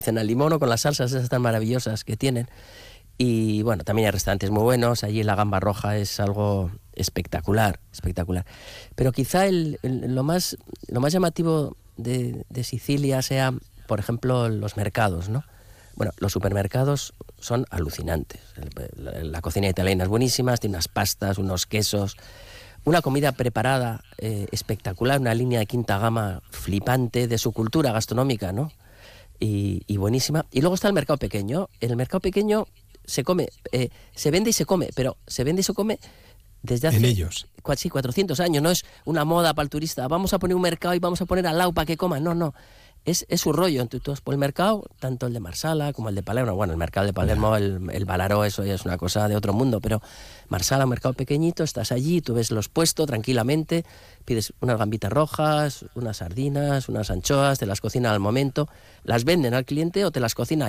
hacen al limón o con las salsas esas tan maravillosas que tienen. Y bueno, también hay restaurantes muy buenos. Allí la gamba roja es algo espectacular, espectacular. Pero quizá lo más llamativo de Sicilia sea, por ejemplo, los mercados, ¿no? Bueno, los supermercados son alucinantes. La cocina italiana es buenísima, tiene unas pastas, unos quesos, una comida preparada espectacular, una línea de quinta gama flipante de su cultura gastronómica, ¿no? Y buenísima. Y luego está el mercado pequeño. En el mercado pequeño se come, se vende y se come, pero se vende y se come desde hace... En ellos. Sí, 400 años. No es una moda para el turista. Vamos a poner un mercado y vamos a poner al lado para que coman. No, no. Es su rollo. Entonces, por el mercado, tanto el de Marsala como el de Palermo. Bueno, el mercado de Palermo, el Valaró, eso ya es una cosa de otro mundo. Pero Marsala, un mercado pequeñito, estás allí, tú ves los puestos tranquilamente, pides unas gambitas rojas, unas sardinas, unas anchoas, te las cocinan al momento, las venden al cliente o te las cocina